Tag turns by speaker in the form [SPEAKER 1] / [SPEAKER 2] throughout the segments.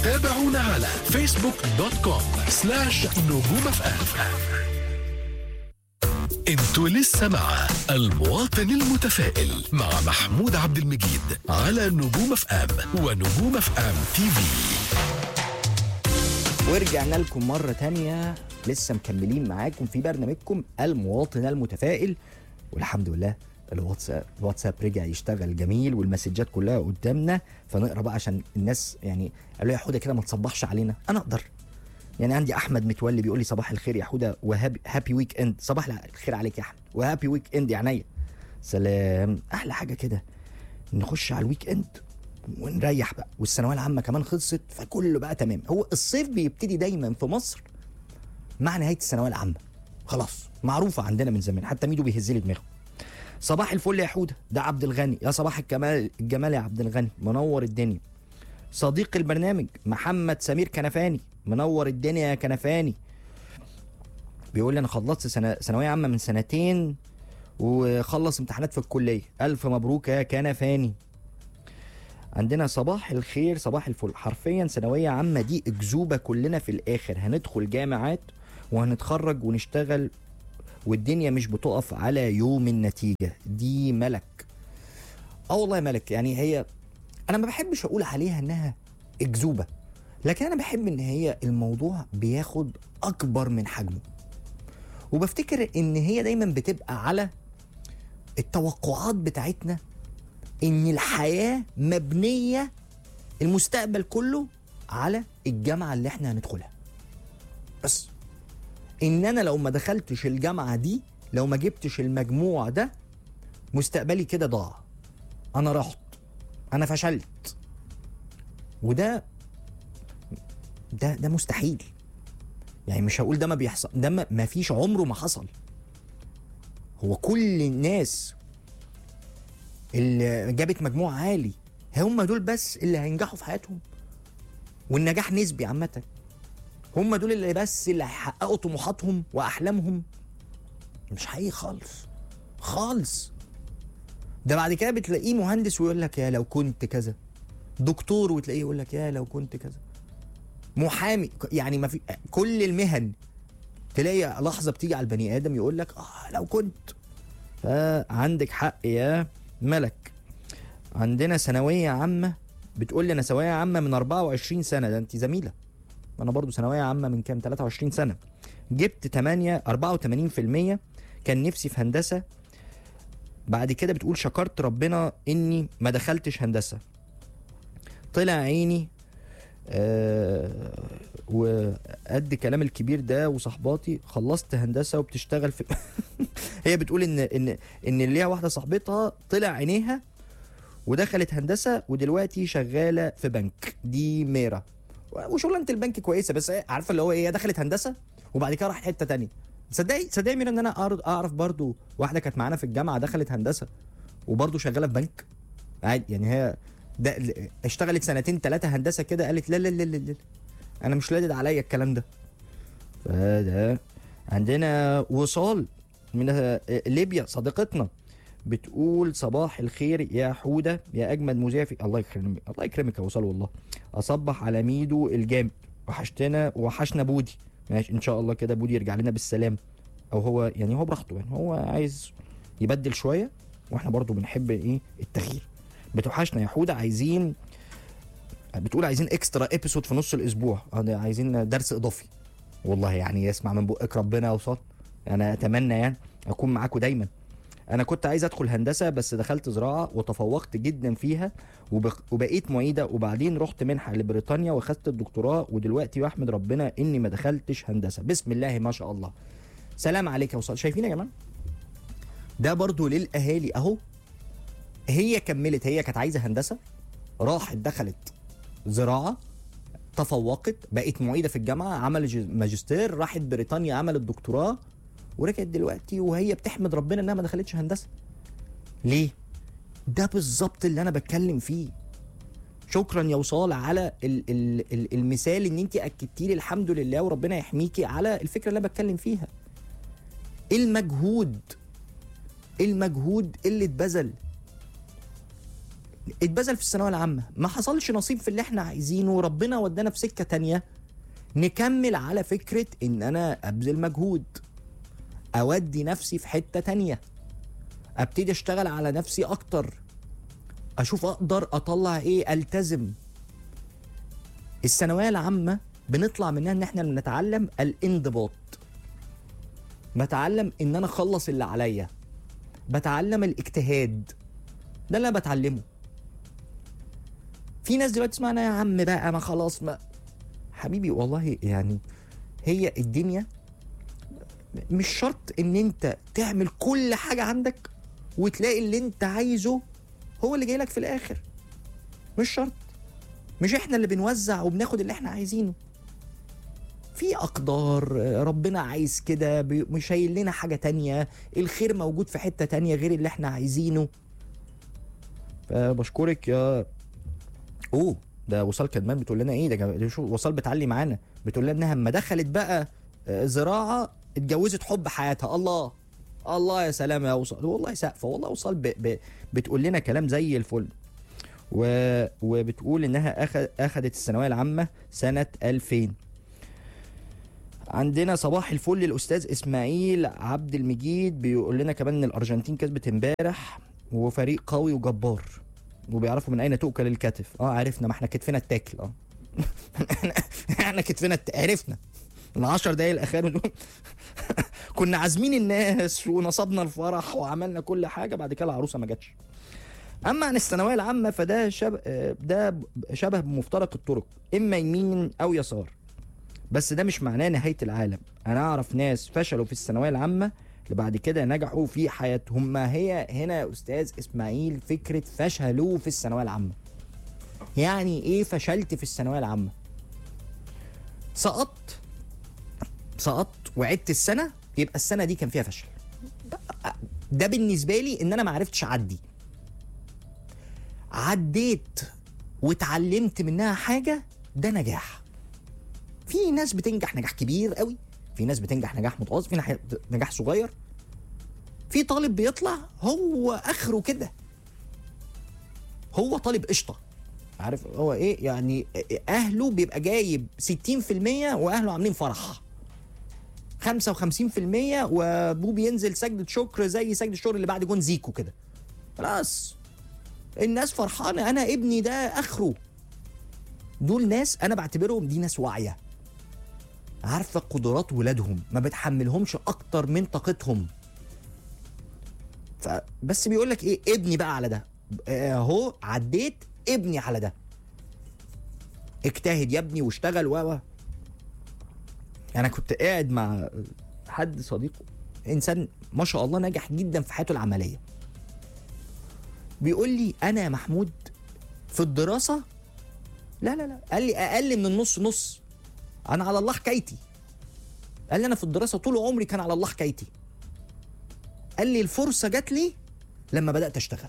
[SPEAKER 1] تابعونا على facebook.com/نجوم FM. انتوا لسه مع المواطن المتفائل مع محمود عبد المجيد على نجوم FM ونجوم FM TV.
[SPEAKER 2] ورجعنا لكم مرة تانية، لسه مكملين معاكم في برنامجكم المواطن المتفائل، والحمد لله الواتساب رجع يشتغل جميل والمسجات كلها قدامنا، فنقرا بقى عشان الناس يعني قالوا يا حوده كده ما تصبحش علينا. انا اقدر يعني. عندي احمد متولي بيقول لي صباح الخير يا حوده وهابي ويك اند. صباح الخير عليك يا احمد وهابي ويك اند يا عينيا. سلام. احلى حاجه كده نخش على الويك اند ونريح بقى، والثانويه العامه كمان خلصت فكله بقى تمام. هو الصيف بيبتدي دايما في مصر مع نهايه الثانويه العامه، خلاص معروفه عندنا من زمان، حتى ميدو بيهز لي دماغه. صباح الفل يا حوده، ده عبد الغني. يا صباح الجمال يا عبد الغني، منور الدنيا. صديق البرنامج محمد سمير كنفاني، منور الدنيا يا كنفاني. بيقول لي انا خلصت ثانويه عامه من سنتين وخلص امتحانات في الكليه، الف مبروك يا كنفاني. عندنا صباح الخير صباح الفل. حرفيا ثانويه عامه دي اكذوبه، كلنا في الاخر هندخل جامعات وهنتخرج ونشتغل، والدنيا مش بتقف على يوم النتيجه دي. ملك والله ملك. يعني هي انا ما بحبش اقول عليها انها اكذوبه، لكن انا بحب ان هي الموضوع بياخد اكبر من حجمه، وبفتكر ان هي دايما بتبقى على التوقعات بتاعتنا، ان الحياه مبنيه المستقبل كله على الجامعه اللي احنا هندخلها. بس ان انا لو ما دخلتش الجامعه دي، لو ما جبتش المجموع ده، مستقبلي كده ضاع، انا رحت، انا فشلت. وده مستحيل. يعني مش هقول ده ما بيحصل، ده ما فيش، عمره ما حصل. هو كل الناس اللي جابت مجموع عالي هم دول بس اللي هينجحوا في حياتهم، والنجاح نسبي عامة. هم دول اللي بس اللي هيحققوا طموحاتهم واحلامهم. مش حقيقي خالص خالص. ده بعد كده بتلاقيه مهندس ويقول لك يا لو كنت كذا، دكتور وتلاقيه يقول لك يا لو كنت كذا، محامي. يعني ما في كل المهن تلاقي لحظه بتيجي على البني ادم يقول لك لو كنت. فعندك حق يا ملك. عندنا ثانويه عامه بتقول لي انا ثانويه عامه من 24 سنه. ده انت زميله، انا برضو ثانويه عامه من كام 23 سنه. جبت 84%. كان نفسي في هندسه. بعد كده بتقول شكرت ربنا اني ما دخلتش هندسه، طلع عيني وقد كلام الكبير ده وصحباتي خلصت هندسه وبتشتغل في هي بتقول ان ليها واحده صاحبتها طلع عينيها ودخلت هندسه ودلوقتي شغاله في بنك. دي ميرا، وشغلانه البنك كويسه، بس عارفه اللي هو هي دخلت هندسه وبعد كده راحت حته تانية. صدقي ميرا ان انا اعرف برضو واحده كانت معانا في الجامعه دخلت هندسه وبرضو شغاله في بنك عادي. يعني هي ده اشتغلت 2-3 هندسه كده، قالت لا لا لا لا انا مش لادد عليا الكلام ده. فده عندنا وصال من ليبيا صديقتنا، بتقول صباح الخير يا حوده يا اجمد مذيع في الله يكرمك يا وصال. والله اصبح على ميدو الجامد، وحشنا بودي. ماشي ان شاء الله كده بودي يرجع لنا بالسلام، او هو يعني هو براحته، يعني هو عايز يبدل شويه واحنا برضو بنحب التغيير. بتوحشنا يا حوده، بتقول عايزين اكسترا ابيسود في نص الاسبوع، عايزين درس اضافي. والله يعني يسمع من بقك ربنا يا وصال. انا اتمنى يعني اكون معاكم دايما. انا كنت عايز ادخل هندسه بس دخلت زراعه وتفوقت جدا فيها وبقيت معيده، وبعدين رحت منحه لبريطانيا واخدت الدكتوراه، ودلوقتي واحمد ربنا اني ما دخلتش هندسه. بسم الله ما شاء الله. سلام عليك يا وصال. شايفين يا جماعه ده برضو للاهالي اهو. هي كملت، هي كانت عايزه هندسه، راحت دخلت زراعه، تفوقت، بقت معيده في الجامعه، عملت ماجستير، راحت بريطانيا عملت دكتوراه، ورجعت دلوقتي وهي بتحمد ربنا انها ما دخلتش هندسه. ليه؟ ده بالظبط اللي انا بتكلم فيه. شكرا يا وصال على المثال ان انت اكدتي لي الحمد لله وربنا يحميكي على الفكره اللي انا بتكلم فيها. المجهود اللي اتبذل اتبذل في الثانويه العامه، ما حصلش نصيب في اللي احنا عايزينه، ربنا ودانا في سكه تانية، نكمل على فكره ان انا ابذل مجهود، اودي نفسي في حته تانية، ابتدي اشتغل على نفسي اكتر، اشوف اقدر اطلع ايه، التزم. الثانويه العامه بنطلع منها ان احنا بنتعلم الانضباط، بتعلم ان انا اخلص اللي عليا، بتعلم الاجتهاد، ده اللي انا بتعلمه. في ناس دلوقتي اسمعنا يا عم بقى ما خلاص، ما حبيبي والله يعني هي الدنيا مش شرط ان انت تعمل كل حاجة عندك وتلاقي اللي انت عايزه هو اللي جاي لك في الاخر، مش شرط. مش احنا اللي بنوزع وبناخد اللي احنا عايزينه، في اقدار ربنا عايز كده، مش شايل لنا حاجة تانية، الخير موجود في حتة تانية غير اللي احنا عايزينه. فبشكرك يا ده وصال كدمان بتقول لنا ايه ده، شو وصال بتعلي معانا، بتقول لنا انها لما دخلت بقى زراعه اتجوزت حب حياتها. الله الله يا سلام يا وصال، والله سقفه والله. وصال بتقول لنا كلام زي الفل، وبتقول انها اخذت الثانويه العامه سنه 2000. عندنا صباح الفل للاستاذ اسماعيل عبد المجيد، بيقول لنا كمان ان الارجنتين كسبت امبارح وفريق قوي وجبار، وبيعرفوا من اين تؤكل الكتف. عرفنا، ما احنا كتفنا التاكل. احنا كتفنا عرفنا ال10 دقايق الاخير دول. كنا عازمين الناس ونصبنا الفرح وعملنا كل حاجه، بعد كده العروسه ما جاتش. اما عن الثانويه العامه فده شبه بمفترق الطرق، اما يمين او يسار، بس ده مش معناه نهايه العالم. انا اعرف ناس فشلوا في الثانويه العامه اللي بعد كده نجحوا في حياتهم. ما هي هنا يا استاذ اسماعيل فكره فشلوا في الثانويه العامه؟ يعني ايه فشلت في الثانويه العامه؟ سقطت وعدت السنه، يبقى السنه دي كان فيها فشل. ده بالنسبه لي ان انا ما عرفتش اعدي. عديت واتعلمت منها حاجه، ده نجاح. في ناس بتنجح نجاح كبير قوي، في ناس بتنجح نجاح متوسط، في نجاح صغير، في طالب بيطلع هو اخره كده، هو طالب قشطه، عارف هو ايه يعني، اهله بيبقى جايب 60% واهله عاملين فرح 55%، وابوه بينزل سجدة شكر زي سجدة الشكر اللي بعد جون زيكو كده، خلاص الناس فرحانه، انا ابني ده اخره. دول ناس انا بعتبرهم دي ناس واعيه، عارفه قدرات ولادهم، ما بتحملهمش اكتر من طاقتهم. فبس بيقول لك ايه، ابني بقى على ده اهو، عديت ابني على ده، اجتهد يا ابني واشتغل. انا كنت قاعد مع حد صديقه، انسان ما شاء الله ناجح جدا في حياته العمليه، بيقول لي انا يا محمود في الدراسه لا قال لي اقل من النص نص، انا على الله حكايتي. قال لي انا في الدراسه طول عمري كان على الله حكايتي، قال لي الفرصه جات لي لما بدات اشتغل،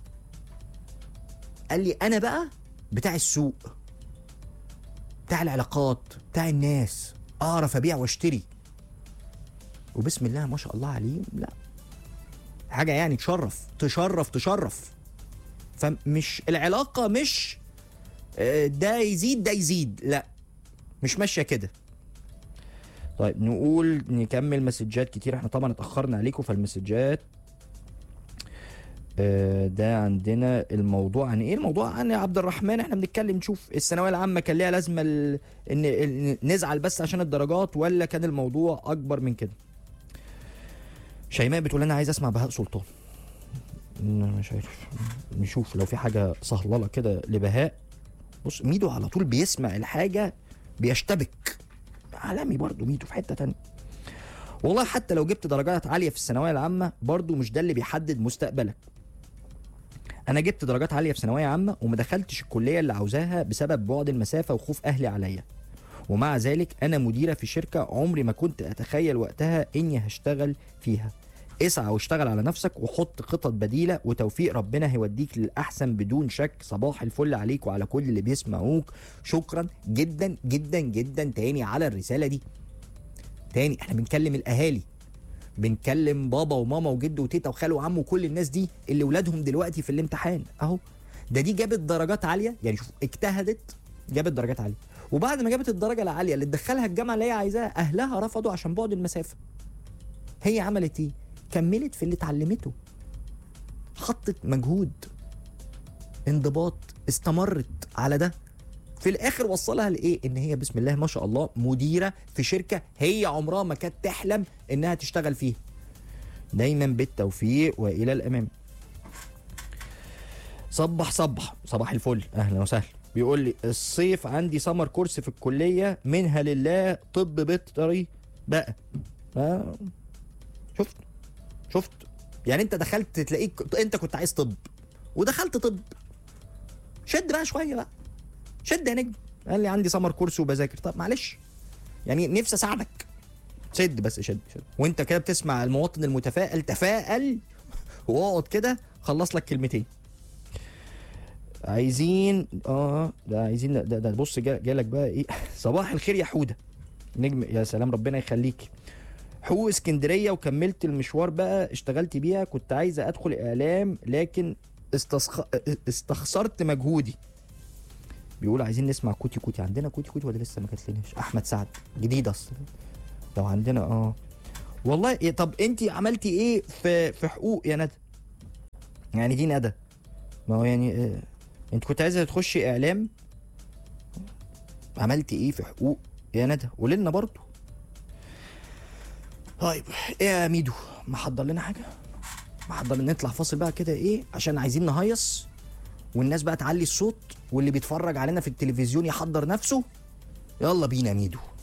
[SPEAKER 2] قال لي انا بقى بتاع السوق، بتاع العلاقات، بتاع الناس، اعرف ابيع واشتري، وبسم الله ما شاء الله عليه، لا حاجه يعني تشرف. فمش العلاقه مش ده يزيد ده يزيد، لا مش ماشيه كده. طيب نكمل مسجات كتير، احنا طبعا اتاخرنا عليكم في المسجات. ده عندنا الموضوع عن ايه؟ الموضوع عن عبد الرحمن، احنا بنتكلم نشوف الثانويه العامه كان ليها لازمه ان نزعل بس عشان الدرجات، ولا كان الموضوع اكبر من كده؟ شيماء بتقول انا عايز اسمع بهاء سلطان. مش عارف، نشوف لو في حاجه صهلله كده لبهاء. بص ميدو على طول بيسمع الحاجه بيشتبك، عالمي برضو ميدو في حته تانية. والله حتى لو جبت درجات عاليه في الثانويه العامه برضو مش ده اللي بيحدد مستقبلك. انا جبت درجات عاليه في ثانويه عامه وما دخلتش الكليه اللي عاوزاها بسبب بعد المسافه وخوف اهلي عليا، ومع ذلك انا مديره في شركه عمري ما كنت اتخيل وقتها اني هشتغل فيها. اسعى واشتغل على نفسك وحط خطط بديله، وتوفيق ربنا هيوديك للاحسن بدون شك. صباح الفل عليك وعلى كل اللي بيسمعوك، شكرا جدا جدا جدا تاني على الرساله دي. تاني احنا بنكلم الاهالي، بنكلم بابا وماما وجد وتيتا وخال وعم وكل الناس دي اللي ولادهم دلوقتي في الامتحان اهو. دي جابت درجات عاليه، يعني شوف اجتهدت جابت درجات عاليه، وبعد ما جابت الدرجه العاليه اللي تدخلها الجامعه اللي هي عايزاها اهلها رفضوا عشان بعد المسافه. هي عملت ايه؟ كملت في اللي اتعلمته، حطت مجهود، انضباط، استمرت على ده، في الاخر وصلها لايه؟ ان هي بسم الله ما شاء الله مديره في شركه هي عمرها ما كانت تحلم انها تشتغل فيها. دايما بالتوفيق والى الامام. صباح الفل، اهلا وسهلا. بيقول لي الصيف عندي سمر كورس في الكليه منها لله طب بيطري بقى. شفت يعني انت دخلت تلاقيك انت كنت عايز طب ودخلت طب، شد بقى شويه بقى، شد يا نجم. قال لي عندي سمر كورس وبذاكر. طب معلش يعني نفسي اساعدك، شد بس شد. وانت كده بتسمع المواطن المتفائل تفائل واقعد كده خلص لك كلمتين. عايزين ده بص جالك بقى ايه. صباح الخير يا حوده نجم، يا سلام ربنا يخليك. حقوق اسكندريه وكملت المشوار بقى اشتغلت بيها، كنت عايزه ادخل اعلام لكن استخسرت مجهودي. بيقول عايزين نسمع كوتي كوتي. عندنا كوتي كوتي ولا لسه ما جاتلناش؟ احمد سعد جديد اصلا لو عندنا والله. طب انت عملتي ايه في حقوق يا ندى؟ يعني دي ندى، ما هو يعني انت كنت عايزه تخشي اعلام، عملتي ايه في حقوق يا ندى؟ قولي لنا برضه. طيب ايه يا ميدو، محضر لنا حاجه؟ محضر نطلع فاصل بقى كده ايه عشان عايزين نهيص والناس بقى تعلي الصوت واللي بيتفرج علينا في التلفزيون يحضر نفسه. يلا بينا ميدو.